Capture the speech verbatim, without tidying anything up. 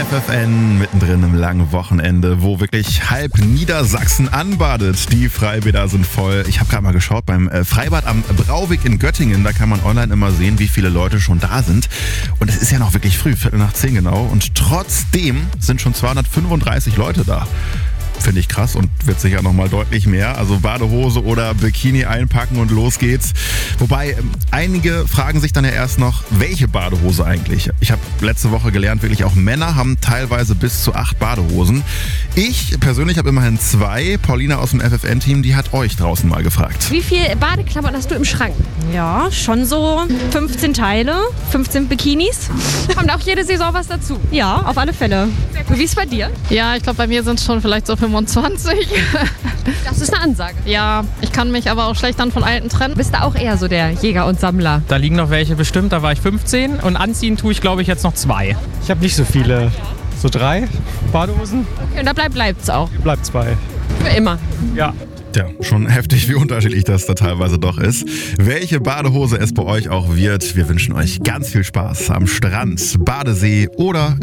F F N mittendrin im langen Wochenende, wo wirklich halb Niedersachsen anbadet. Die Freibäder sind voll. Ich habe gerade mal geschaut beim Freibad am Brauweg in Göttingen. Da kann man online immer sehen, wie viele Leute schon da sind. Und es ist ja noch wirklich früh, Viertel nach zehn genau. Und trotzdem sind schon zweihundertfünfunddreißig Leute da. Finde ich krass und wird sicher nochmal deutlich mehr. Also Badehose oder Bikini einpacken und los geht's. Wobei einige fragen sich dann ja erst noch, welche Badehose eigentlich? Ich habe letzte Woche gelernt, wirklich auch Männer haben teilweise bis zu acht Badehosen. Ich persönlich habe immerhin zwei. Paulina aus dem F F N-Team, die hat euch draußen mal gefragt. Wie viel Badeklamotten hast du im Schrank? Ja, schon so fünfzehn Teile, fünfzehn Bikinis. Kommt auch jede Saison was dazu? Ja, auf alle Fälle. Wie ist bei dir? Ja, ich glaube, bei mir sind es schon vielleicht so fünfundzwanzig. Das ist eine Ansage. Ja, ich kann mich aber auch schlecht dann von alten trennen. Bist du auch eher so der Jäger und Sammler? Da liegen noch welche bestimmt, da war ich fünfzehn und anziehen tue ich, glaube ich, jetzt noch zwei. Ich habe nicht so viele, so drei Badehosen. Okay, und da bleibt bleibt's auch. Bleibt zwei. Für immer. Ja. Ja, schon heftig, wie unterschiedlich das da teilweise doch ist. Welche Badehose es bei euch auch wird, wir wünschen euch ganz viel Spaß am Strand, Badesee oder